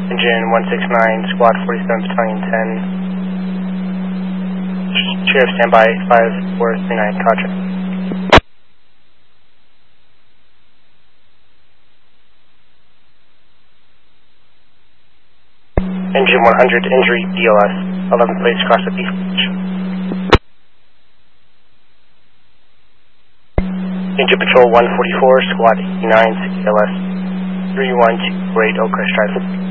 Engine 169, Squad 47, Battalion 10. Sheriff, standby, 5439, Contra. Engine 100, injury, DLS, 11 plates across the beach. Engine Patrol 144, Squad 89, CLS 3128, Oakcrest Drive.